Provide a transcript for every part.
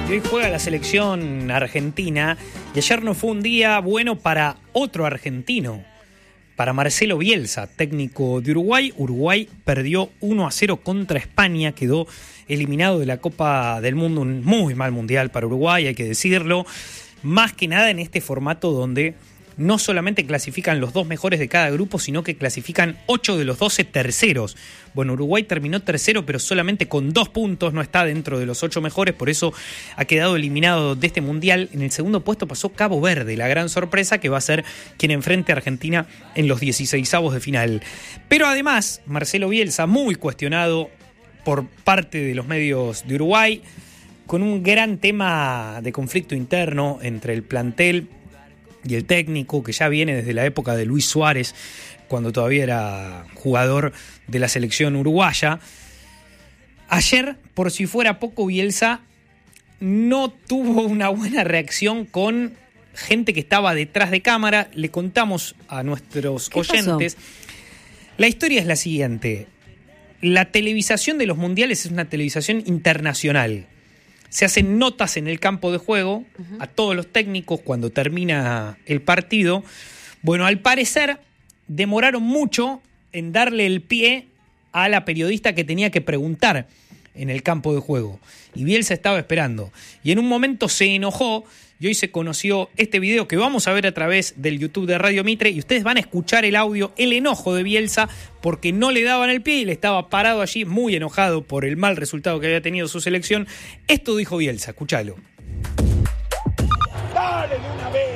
Y hoy juega la selección argentina y ayer no fue un día bueno para otro argentino, para Marcelo Bielsa, técnico de Uruguay. Uruguay perdió 1-0 contra España, quedó eliminado de la Copa del Mundo, un muy mal mundial para Uruguay, hay que decirlo, más que nada en este formato donde no solamente clasifican los 2 mejores de cada grupo, sino que clasifican 8 de los 12 terceros. Bueno, Uruguay terminó tercero, pero solamente con 2 puntos, no está dentro de los 8 mejores, por eso ha quedado eliminado de este mundial. En el segundo puesto pasó Cabo Verde, la gran sorpresa que va a ser quien enfrente a Argentina en los 16avos de final. Pero además, Marcelo Bielsa, muy cuestionado por parte de los medios de Uruguay, con un gran tema de conflicto interno entre el plantel y el técnico, que ya viene desde la época de Luis Suárez, cuando todavía era jugador de la selección uruguaya. Ayer, por si fuera poco, Bielsa no tuvo una buena reacción con gente que estaba detrás de cámara. Le contamos a nuestros oyentes. Pasó? La historia es la siguiente. La televisación de los mundiales es una televisación internacional. Se hacen notas en el campo de juego a todos los técnicos cuando termina el partido. Bueno, al parecer demoraron mucho en darle el pie a la periodista que tenía que preguntar en el campo de juego. Y Bielsa estaba esperando. Y en un momento se enojó y hoy se conoció este video que vamos a ver a través del YouTube de Radio Mitre y ustedes van a escuchar el audio, el enojo de Bielsa porque no le daban el pie y le estaba parado allí muy enojado por el mal resultado que había tenido su selección. Esto dijo Bielsa, escúchalo. ¡Dale de una vez!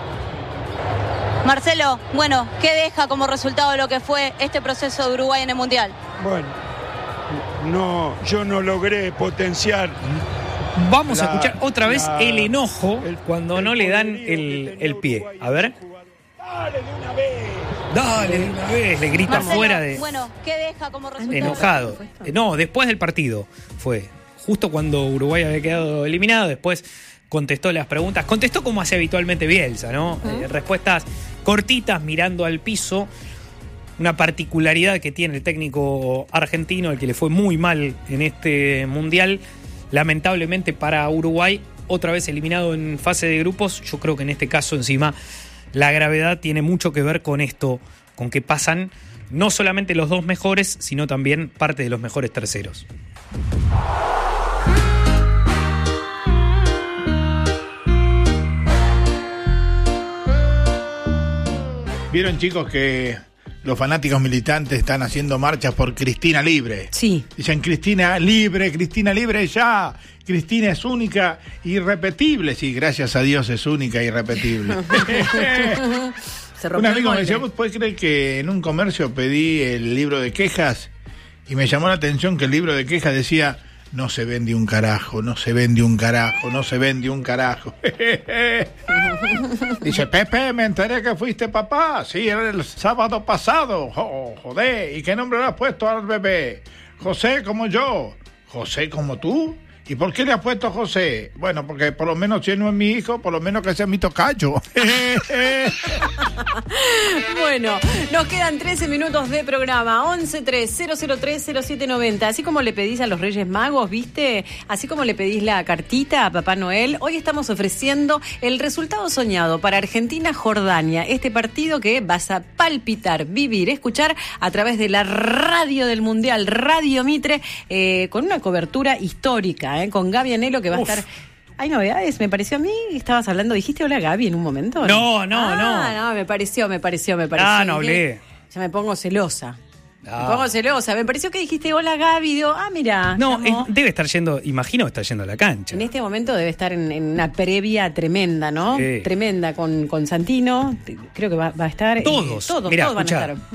Marcelo, bueno, ¿qué deja como resultado de lo que fue este proceso de Uruguay en el Mundial? Bueno, yo no logré potenciar. Vamos a escuchar otra vez el enojo cuando no le dan el pie. A ver. ¡Dale de una vez! ¡Dale de una vez! Le grita Marcelo, fuera de... Bueno, ¿qué deja como resultado? Enojado. No, después del partido fue. Justo cuando Uruguay había quedado eliminado, después contestó las preguntas. Contestó como hace habitualmente Bielsa, ¿no? Respuestas cortitas, mirando al piso. Una particularidad que tiene el técnico argentino, al que le fue muy mal en este mundial. Lamentablemente para Uruguay, otra vez eliminado en fase de grupos. Yo creo que en este caso encima la gravedad tiene mucho que ver con esto, con que pasan no solamente los 2 mejores, sino también parte de los mejores terceros. ¿Vieron, chicos, que los fanáticos militantes están haciendo marchas por Cristina libre? Sí. Dicen Cristina libre ya. Cristina es única, irrepetible. Sí, gracias a Dios es única, irrepetible. Un amigo me decía, ¿vos podés creer que en un comercio pedí el libro de quejas? Y me llamó la atención que el libro de quejas decía: no se vende un carajo, no se vende un carajo, no se vende un carajo. Dice, Pepe, me enteré que fuiste papá. Sí, era el sábado pasado. Joder, ¿y qué nombre le has puesto al bebé? José como yo. ¿José como tú? ¿Y por qué le has puesto José? Bueno, porque por lo menos si no es mi hijo, por lo menos que sea mi tocayo. Bueno, nos quedan 13 minutos de programa. 1130030790. Así como le pedís a los Reyes Magos, ¿viste? Así como le pedís la cartita a Papá Noel, hoy estamos ofreciendo el resultado soñado para Argentina-Jordania. Este partido que vas a palpitar, vivir, escuchar a través de la radio del Mundial, Radio Mitre, con una cobertura histórica, con Gaby Anelo, que va a estar... Hay novedades, me pareció a mí. Estabas hablando, dijiste hola Gaby en un momento. No, me pareció. No hablé. Ya me pongo celosa. Me pareció que dijiste hola Gaby. Digo, mira. No, debe estar yendo, imagino que está yendo a la cancha. En este momento debe estar en una previa tremenda, ¿no? Sí. Tremenda con Santino. Creo que va a estar. Todos van a estar.